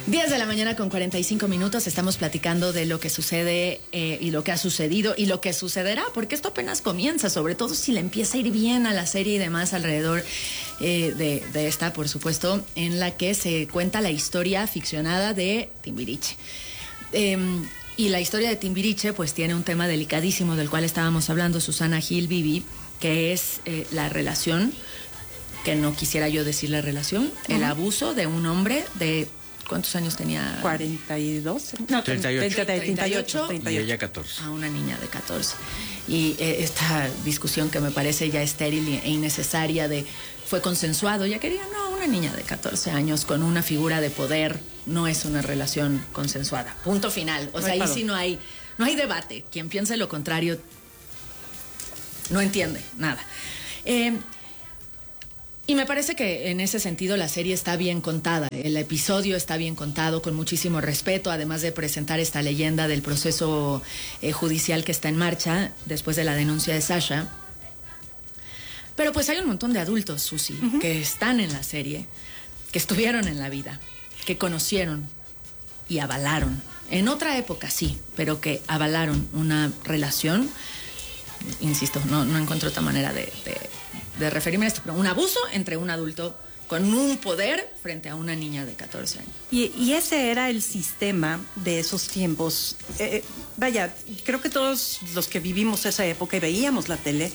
10 de la mañana con 45 minutos. Estamos platicando de lo que sucede y lo que ha sucedido y lo que sucederá, porque esto apenas comienza, sobre todo si le empieza a ir bien a la serie y demás alrededor de esta, por supuesto, en la que se cuenta la historia ficcionada de Timbiriche. Y la historia de Timbiriche pues tiene un tema delicadísimo del cual estábamos hablando Susana Gil Vivi, que es la relación, que no quisiera yo decir la relación, el abuso de un hombre de... ¿Cuántos años tenía? 42. No, 38. Y ella 14. A una niña de 14. Y esta discusión que me parece ya estéril e innecesaria de fue consensuado, ya quería, no, una niña de 14 años con una figura de poder no es una relación consensuada. Punto final. O sea, ahí sí no hay debate. Quien piense lo contrario no entiende nada. Y me parece que en ese sentido la serie está bien contada, el episodio está bien contado, con muchísimo respeto, además de presentar esta leyenda del proceso judicial que está en marcha después de la denuncia de Sasha. Pero pues hay un montón de adultos, Susi, que están en la serie, que estuvieron en la vida, que conocieron y avalaron, en otra época sí, pero que avalaron una relación, insisto, no encuentro otra manera de referirme a esto, pero un abuso entre un adulto con un poder frente a una niña de 14 años. Y ese era el sistema de esos tiempos. Vaya, creo que todos los que vivimos esa época y veíamos la tele,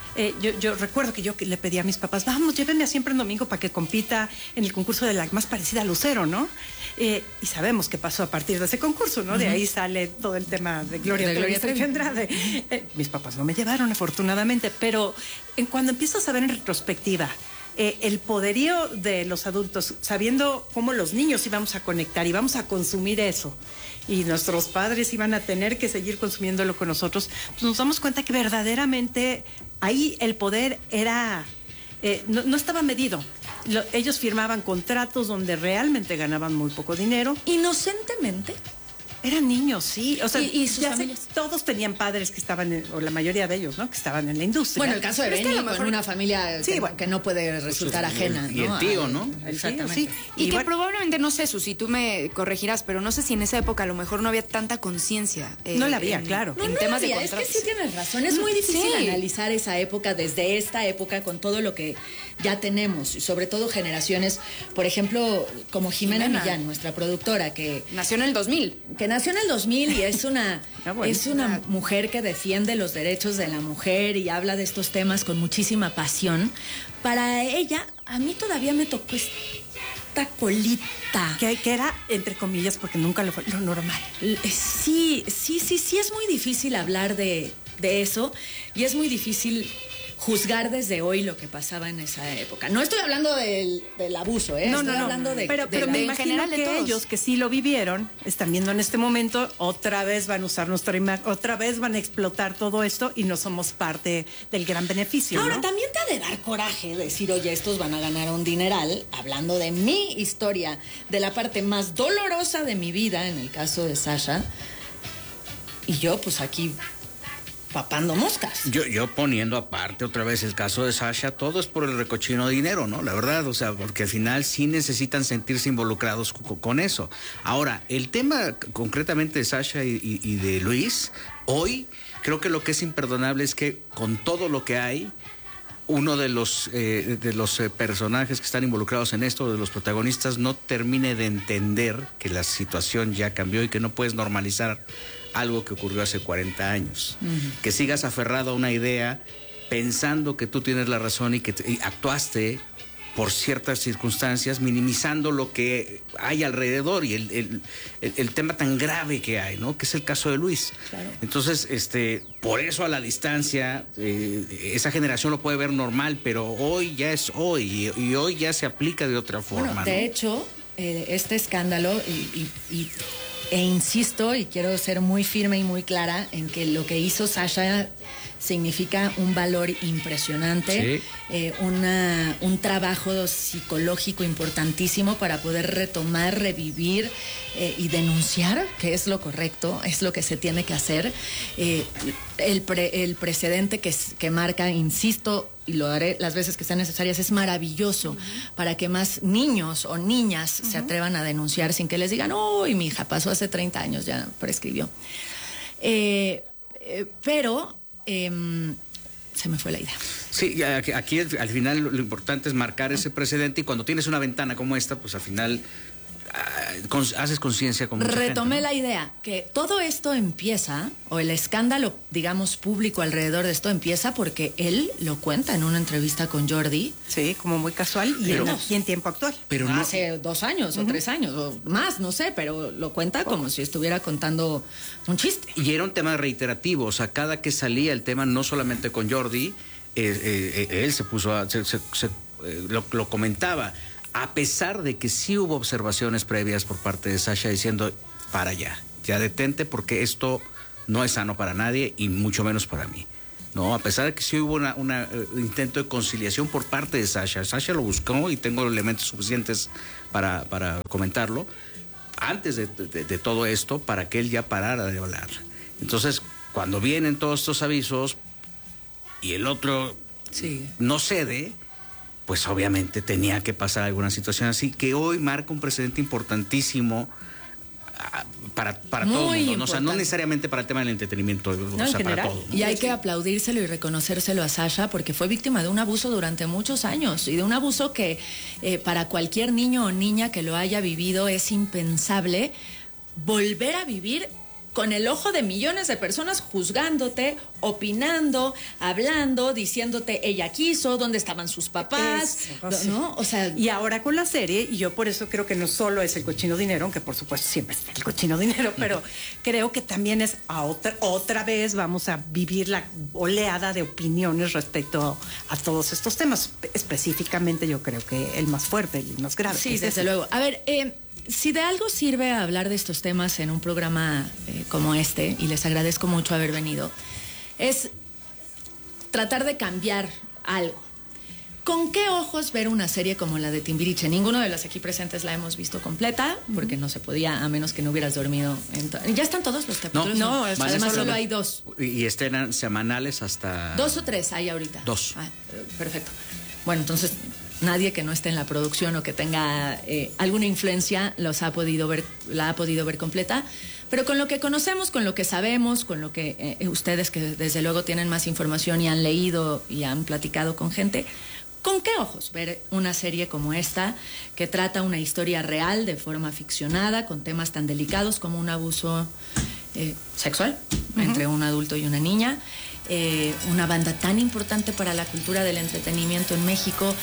yo recuerdo que yo le pedí a mis papás, vamos, llévenme a Siempre en Domingo para que compita en el concurso de la más parecida a Lucero, ¿no? Y sabemos qué pasó a partir de ese concurso, ¿no? De ahí sale todo el tema de Gloria Trevi Andrade. Mis papás no me llevaron, afortunadamente, pero cuando empiezas a ver en retrospectiva el poderío de los adultos, sabiendo cómo los niños íbamos a conectar y vamos a consumir eso, y nuestros padres iban a tener que seguir consumiéndolo con nosotros, pues nos damos cuenta que verdaderamente ahí el poder era... no estaba medido. Ellos firmaban contratos donde realmente ganaban muy poco dinero. Inocentemente. Eran niños, sí. O sea, ¿Y sus familias? Todos tenían padres que estaban, o la mayoría de ellos, ¿no? Que estaban en la industria. Bueno, el caso de Benny, con una familia que no puede resultar ajena, y el tío, ¿no? Exactamente. Sí. Y que probablemente, no sé, Susi, tú me corregirás, pero no sé si en esa época a lo mejor no había tanta conciencia. No la había, claro. En temas de contratos. Es que sí tienes razón. Es muy difícil analizar esa época desde esta época con todo lo que ya tenemos. Y sobre todo generaciones, por ejemplo, como Jimena Millán, nuestra productora, que... Nació en el 2000. Que nació en el 2000 y es una mujer que defiende los derechos de la mujer y habla de estos temas con muchísima pasión. Para ella, a mí todavía me tocó esta colita. Que era, entre comillas, porque nunca lo fue lo normal. Sí, es muy difícil hablar de eso y es muy difícil juzgar desde hoy lo que pasaba en esa época. No estoy hablando del abuso, estoy hablando de... Pero me imagino que ellos que sí lo vivieron, están viendo en este momento, otra vez van a usar nuestra imagen, otra vez van a explotar todo esto y no somos parte del gran beneficio. Ahora, ¿no? también te ha de dar coraje decir, oye, estos van a ganar un dineral, hablando de mi historia, de la parte más dolorosa de mi vida, en el caso de Sasha, y yo pues aquí... papando moscas. Yo poniendo aparte otra vez el caso de Sasha, todo es por el recochino de dinero, ¿no? La verdad, o sea, porque al final sí necesitan sentirse involucrados con eso. Ahora, el tema concretamente de Sasha y de Luis, hoy creo que lo que es imperdonable es que con todo lo que hay, uno de los personajes que están involucrados en esto, de los protagonistas, no termine de entender que la situación ya cambió y que no puedes normalizar algo que ocurrió hace 40 años. Que sigas aferrado a una idea pensando que tú tienes la razón y que actuaste por ciertas circunstancias, minimizando lo que hay alrededor y el tema tan grave que hay, ¿no? Que es el caso de Luis. Claro. Entonces, por eso a la distancia, esa generación lo puede ver normal, pero hoy ya es hoy y hoy ya se aplica de otra forma. Bueno, de hecho, este escándalo e insisto, y quiero ser muy firme y muy clara en que lo que hizo Sasha significa un valor impresionante, un trabajo psicológico importantísimo para poder retomar, revivir y denunciar, que es lo correcto, es lo que se tiene que hacer. El precedente que marca, insisto, y lo haré las veces que sean necesarias, es maravilloso para que más niños o niñas se atrevan a denunciar sin que les digan, uy, mi hija pasó hace 30 años, ya prescribió. Pero se me fue la idea. Sí, aquí al final lo importante es marcar ese precedente, y cuando tienes una ventana como esta, pues al final haces conciencia con mucha Retomé gente, ¿no? la idea, que todo esto empieza, o el escándalo, digamos, público alrededor de esto empieza porque él lo cuenta en una entrevista con Jordi. Sí, como muy casual y en tiempo actual. Pero Hace 2 años o 3 años o más, no sé, pero lo cuenta como si estuviera contando un chiste. Y era un tema reiterativo, o sea, cada que salía el tema, no solamente con Jordi, él se puso lo comentaba, a pesar de que sí hubo observaciones previas por parte de Sasha diciendo, para allá, ya detente, porque esto no es sano para nadie y mucho menos para mí. No, a pesar de que sí hubo un intento de conciliación por parte de Sasha. Sasha lo buscó y tengo elementos suficientes para comentarlo antes de todo esto, para que él ya parara de hablar. Entonces, cuando vienen todos estos avisos y el otro no cede, pues obviamente tenía que pasar alguna situación así, que hoy marca un precedente importantísimo para todo el mundo, ¿no? O sea, no necesariamente para el tema del entretenimiento, o sea, para todo, ¿no? Y hay que aplaudírselo y reconocérselo a Sasha, porque fue víctima de un abuso durante muchos años, y de un abuso que para cualquier niño o niña que lo haya vivido es impensable volver a vivir con el ojo de millones de personas juzgándote, opinando, hablando, diciéndote ella quiso, dónde estaban sus papás, ¿no? O sea, y ahora con la serie, y yo por eso creo que no solo es el cochino dinero, aunque por supuesto siempre es el cochino dinero, pero creo que también es otra vez vamos a vivir la oleada de opiniones respecto a todos estos temas. Específicamente yo creo que el más fuerte, el más grave. Sí, desde luego. A ver, si de algo sirve hablar de estos temas en un programa como este, y les agradezco mucho haber venido, es tratar de cambiar algo. ¿Con qué ojos ver una serie como la de Timbiriche? Ninguno de los aquí presentes la hemos visto completa, porque no se podía, a menos que no hubieras dormido. ¿Ya están todos los capítulos? No, además solo hay 2. Y estrenan semanales hasta... 2 o 3 hay ahorita. 2. Perfecto. Bueno, entonces nadie que no esté en la producción o que tenga alguna influencia la ha podido ver completa, pero con lo que conocemos, con lo que sabemos, con lo que ustedes que desde luego tienen más información y han leído y han platicado con gente, ¿con qué ojos ver una serie como esta, que trata una historia real de forma ficcionada, con temas tan delicados como un abuso sexual entre un adulto y una niña? Una banda tan importante para la cultura del entretenimiento en México,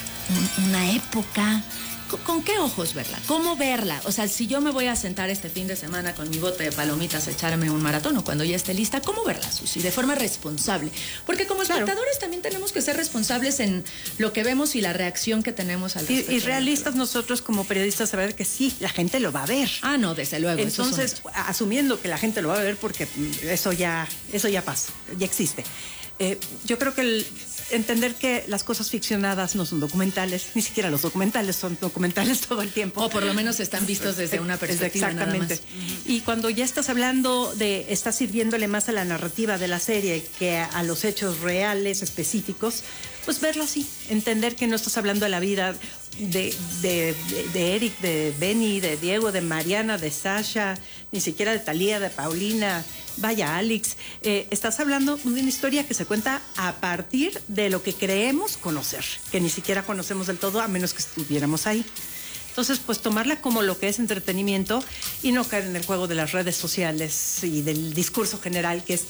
una época. ¿Con qué ojos verla? ¿Cómo verla? O sea, si yo me voy a sentar este fin de semana con mi bote de palomitas a echarme un maratón, o cuando ya esté lista, ¿cómo verla, Susi? De forma responsable. Porque como espectadores también tenemos que ser responsables en lo que vemos y la reacción que tenemos al respecto. Y realistas nosotros como periodistas, saber que sí, la gente lo va a ver. Ah, no, desde luego. Entonces, asumiendo que la gente lo va a ver, porque eso ya pasa, ya existe. Yo creo que entender que las cosas ficcionadas no son documentales, ni siquiera los documentales son documentales todo el tiempo. O por lo menos están vistos desde una perspectiva. Exactamente. Nada más. Y cuando ya estás hablando estás sirviéndole más a la narrativa de la serie que a los hechos reales, específicos, pues verlo así, entender que no estás hablando de la vida de Eric, de Benny, de Diego, de Mariana, de Sasha, ni siquiera de Talía, de Paulina, vaya, Alex. Estás hablando de una historia que se cuenta a partir de lo que creemos conocer, que ni siquiera conocemos del todo a menos que estuviéramos ahí. Entonces, pues tomarla como lo que es entretenimiento y no caer en el juego de las redes sociales y del discurso general, que es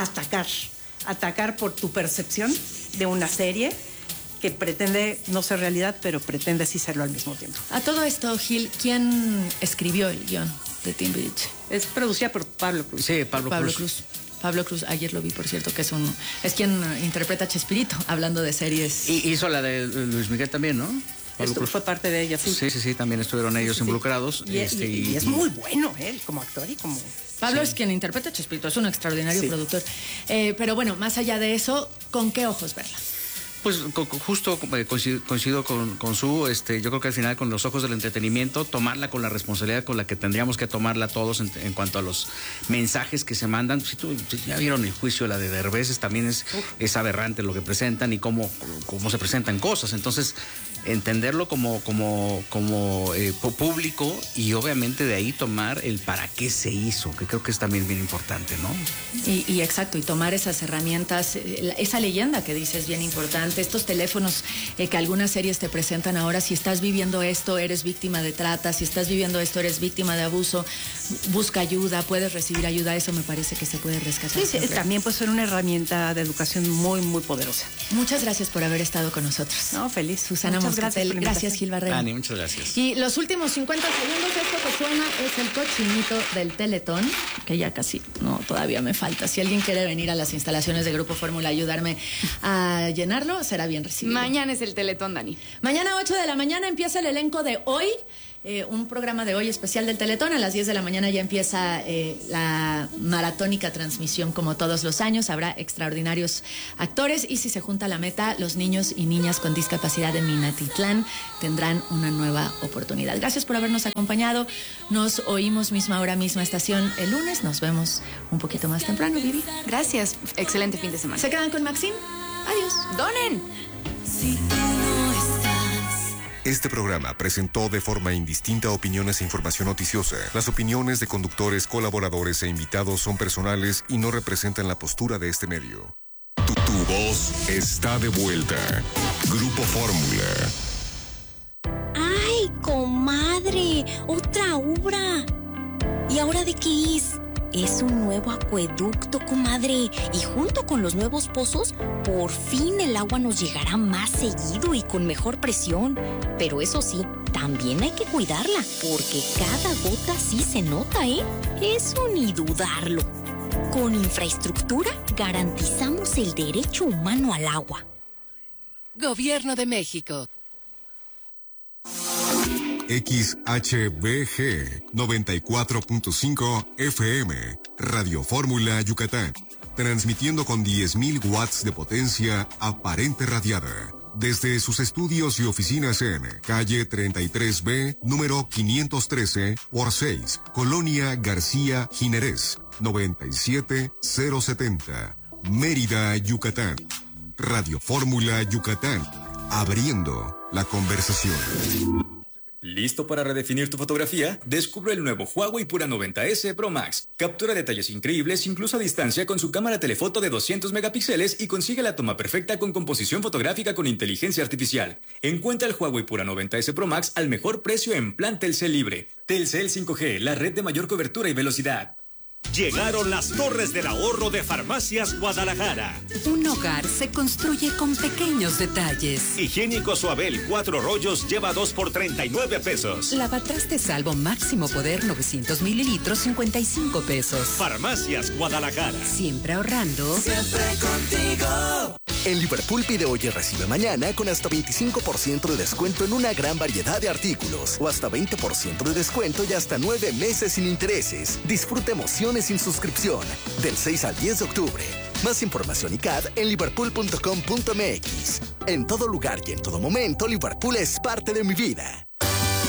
atacar por tu percepción de una serie que pretende no ser realidad, pero pretende sí serlo al mismo tiempo. A todo esto, Gil, ¿quién escribió el guión de Timbiriche? Es producida por Pablo Cruz. Sí, Pablo Cruz. Pablo Cruz, ayer lo vi, por cierto, que es quien interpreta a Chespirito, hablando de series. Y hizo la de Luis Miguel también, ¿no? Pablo Cruz. Fue parte de ella, sí. Sí, también estuvieron ellos involucrados. Y es muy bueno él como actor y como... Pablo es quien interpreta a Chespirito, es un extraordinario productor. Pero bueno, más allá de eso, ¿con qué ojos verla? Pues justo coincido con Su, yo creo que al final con los ojos del entretenimiento, tomarla con la responsabilidad con la que tendríamos que tomarla todos en cuanto a los mensajes que se mandan. Si ya vieron el juicio, la de Derbez, también es aberrante lo que presentan y cómo se presentan cosas. Entonces, entenderlo como público y obviamente de ahí tomar el para qué se hizo, que creo que es también bien importante, ¿no? Y exacto, y tomar esas herramientas, esa leyenda que dices bien importante, estos teléfonos que algunas series te presentan ahora, si estás viviendo esto, eres víctima de trata, si estás viviendo esto, eres víctima de abuso, busca ayuda, puedes recibir ayuda, eso me parece que se puede rescatar. Sí, también puede ser una herramienta de educación muy, muy poderosa. Muchas gracias por haber estado con nosotros. No, feliz. Susana Moscatel, gracias Gil Barrera. Dani, muchas gracias. Y los últimos 50 segundos, esto que suena es el cochinito del Teletón, que ya casi, no, todavía me falta. Si alguien quiere venir a las instalaciones de Grupo Fórmula a ayudarme a llenarlo, será bien recibido. Mañana es el Teletón, Dani. Mañana 8 de la mañana empieza el elenco de Hoy, un programa de Hoy especial del Teletón. A las 10 de la mañana ya empieza la maratónica transmisión como todos los años. Habrá extraordinarios actores y si se junta la meta, los niños y niñas con discapacidad en Minatitlán tendrán una nueva oportunidad. Gracias por habernos acompañado. Nos oímos misma hora, misma estación el lunes. Nos vemos un poquito más temprano, Vivi. Gracias. Excelente fin de semana. ¿Se quedan con Maxine? Adiós. ¡Donen! Si tú no estás. Este programa presentó de forma indistinta opiniones e información noticiosa. Las opiniones de conductores, colaboradores e invitados son personales y no representan la postura de este medio. Tu voz está de vuelta. Grupo Fórmula. ¡Ay, comadre! ¡Otra obra! ¿Y ahora de qué es? Es un nuevo acueducto, comadre. Y junto con los nuevos pozos, por fin el agua nos llegará más seguido y con mejor presión. Pero eso sí, también hay que cuidarla, porque cada gota sí se nota, ¿eh? Eso ni dudarlo. Con infraestructura, garantizamos el derecho humano al agua. Gobierno de México. XHBG 94.5 FM, Radio Fórmula Yucatán, transmitiendo con 10.000 watts de potencia aparente radiada, desde sus estudios y oficinas en calle 33B, número 513 por 6, Colonia García Jiménez, 97070, Mérida, Yucatán. Radio Fórmula Yucatán, abriendo la conversación. ¿Listo para redefinir tu fotografía? Descubre el nuevo Huawei Pura 90S Pro Max. Captura detalles increíbles incluso a distancia con su cámara telefoto de 200 megapíxeles y consigue la toma perfecta con composición fotográfica con inteligencia artificial. Encuentra el Huawei Pura 90S Pro Max al mejor precio en plan Telcel Libre. Telcel 5G, la red de mayor cobertura y velocidad. Llegaron las Torres del Ahorro de Farmacias Guadalajara. Un hogar se construye con pequeños detalles. Higiénico Suabel 4 rollos lleva 2 por 39 pesos. Lavatrastes Salvo máximo poder 900 mililitros 55 pesos. Farmacias Guadalajara. Siempre ahorrando. Siempre contigo. En Liverpool pide hoy y recibe mañana con hasta 25% de descuento en una gran variedad de artículos o hasta 20% de descuento y hasta 9 meses sin intereses. Disfruta emociones sin suscripción del 6 al 10 de octubre. Más información y CAD en liverpool.com.mx. En todo lugar y en todo momento, Liverpool es parte de mi vida.